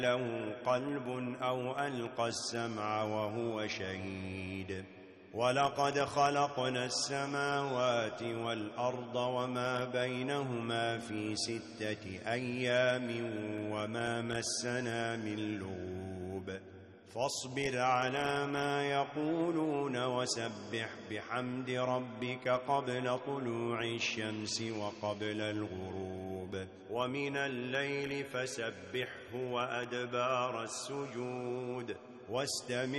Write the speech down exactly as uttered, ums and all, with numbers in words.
له قلب أو ألقى السمع وهو شهيد ولقد خلقنا السماوات والأرض وما بينهما في ستة أيام وما مسنا من لغوب فاصبر على ما يقولون وسبح بحمد ربك قبل طلوع الشمس وقبل الغروب ومن الليل فسبحه وأدبار السجود واستمع